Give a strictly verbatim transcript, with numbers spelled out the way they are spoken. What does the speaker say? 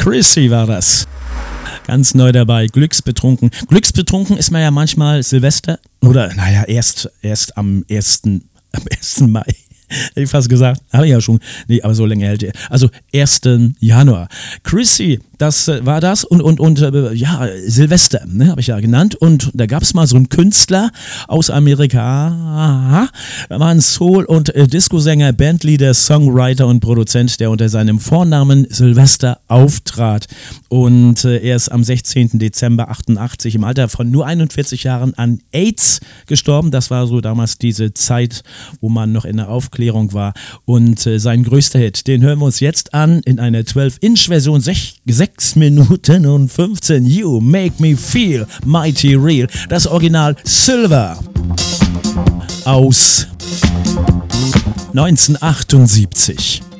Chrissy war das. Ganz neu dabei, Glücksbetrunken. Glücksbetrunken ist man ja manchmal Silvester oder naja, erst, erst am ersten am ersten Mai. Hätte ich fast gesagt, habe ich ja schon. Nee, aber so lange hält er. Also ersten Januar. Chrissy, das äh, war das. Und, und, und äh, ja, Silvester, ne, habe ich ja genannt. Und da gab es mal so einen Künstler aus Amerika. Da war ein Soul- und äh, Disco-Sänger, Bandleader, Songwriter und Produzent, der unter seinem Vornamen Sylvester auftrat. Und äh, er ist am sechzehnten Dezember achtundachtzig im Alter von nur einundvierzig Jahren an AIDS gestorben. Das war so damals diese Zeit, wo man noch in der Aufklärung war. Und äh, sein größter Hit, den hören wir uns jetzt an in einer zwölf Inch Version, sechs Minuten und fünfzehn. You Make Me Feel Mighty Real. Das Original Silver aus neunzehnhundertachtundsiebzig.